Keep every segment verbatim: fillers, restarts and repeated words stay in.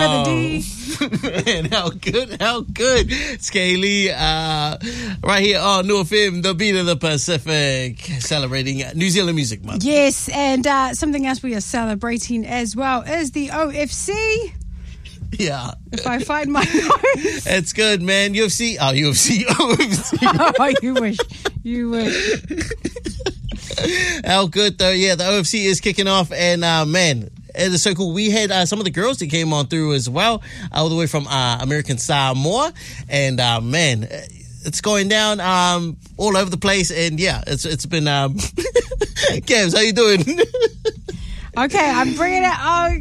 oh, the D. Man, how good, how good. It's Kaylee, uh, right here on New F M, the beat of the Pacific, celebrating New Zealand Music Month. Yes, and uh, something else we are celebrating as well is the O F C. Yeah. If I find my notes. It's good, man. U F C. Oh, U F C. O F C. Oh, you wish. You wish. How good, though. Yeah, the O F C is kicking off, and uh, man, it is so cool. We had uh, some of the girls that came on through as well, all the way from uh, American Samoa, and uh, man, it's going down um, all over the place, and yeah, it's it's been. Um... Cavs, how you doing? Okay, I'm bringing it. Oh.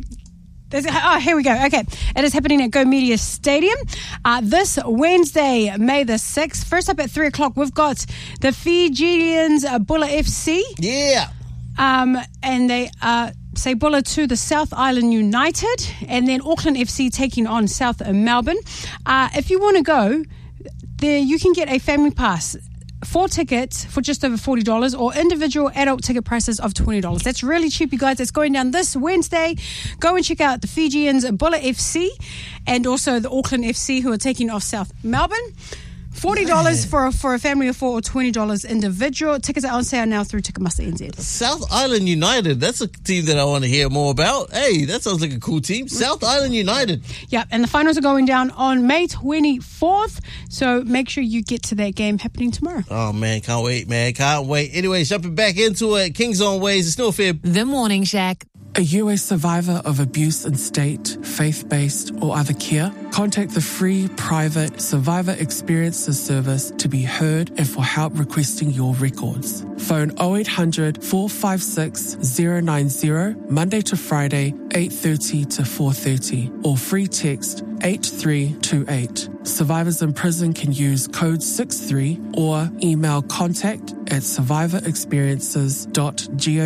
Oh, here we go. Okay. It is happening at Go Media Stadium uh, this Wednesday, May the sixth. First up at three o'clock, we've got the Fijians uh, Bulla F C. Yeah. Um, and they uh, say Bulla to the South Island United. And then Auckland F C taking on South Melbourne. Uh, if you want to go, there you can get a family pass. Four tickets for just over forty dollars or individual adult ticket prices of twenty dollars. That's really cheap, you guys. It's going down this Wednesday. Go and check out the Fijians Bulla F C and also the Auckland F C who are taking off South Melbourne. forty dollars for a, for a family of four or twenty dollars individual. Tickets are on sale now through Ticketmaster N Z. South Island United, that's a team that I want to hear more about. Hey, that sounds like a cool team. South Island United. Yeah, and the finals are going down on May twenty-fourth, so make sure you get to that game happening tomorrow. Oh, man, can't wait, man, can't wait. Anyway, jumping back into it, King's Own Ways, it's no fair. The Morning Shack. Are you a survivor of abuse in state, faith-based, or other care? Contact the free, private Survivor Experiences service to be heard and for help requesting your records. Phone oh eight hundred, four five six, oh nine oh, Monday to Friday, eight thirty to four thirty, or free text eight three two eight. Survivors in prison can use code six three or email contact at survivor experiences dot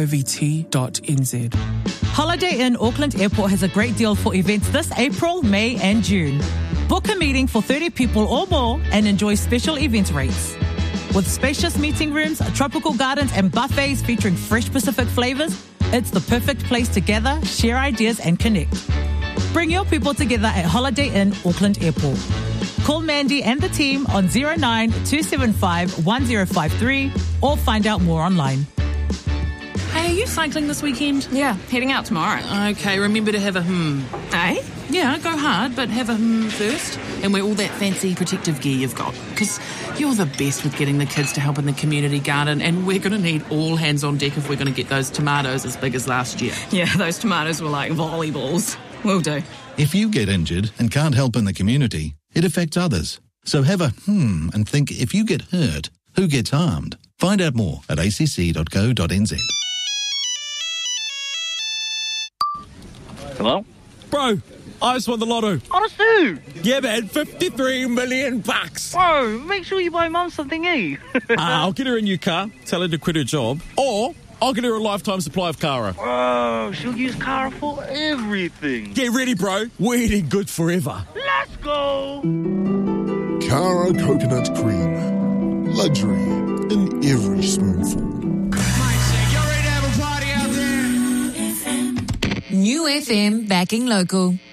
govt dot n z. Holiday Inn Auckland Airport has a great deal for events this April, May and June. Book a meeting for thirty people or more and enjoy special event rates. With spacious meeting rooms, tropical gardens and buffets featuring fresh Pacific flavours, it's the perfect place to gather, share ideas and connect. Bring your people together at Holiday Inn Auckland Airport. Call Mandy and the team on oh nine, two seven five, one oh five three or find out more online. Hey, are you cycling this weekend? Yeah, heading out tomorrow. Okay, remember to have a hmm. Eh? Yeah, go hard, but have a hmm first. And wear all that fancy protective gear you've got. Because you're the best with getting the kids to help in the community garden, and we're going to need all hands on deck if we're going to get those tomatoes as big as last year. Yeah, those tomatoes were like volleyballs. Will do. If you get injured and can't help in the community, it affects others. So have a hmm and think, if you get hurt, who gets harmed? Find out more at a c c dot co dot n z. Hello? Bro, I just won the lotto. Honestly? Yeah, man, fifty-three million bucks. Bro, make sure you buy Mum something, eh? uh, I'll get her a new car, tell her to quit her job, or I'll get her a lifetime supply of Cara. Bro, she'll use Cara for everything. Get ready, bro. We're eating good forever. Let's go! Cara Coconut Cream. Luxury in every spoonful. New F M backing local.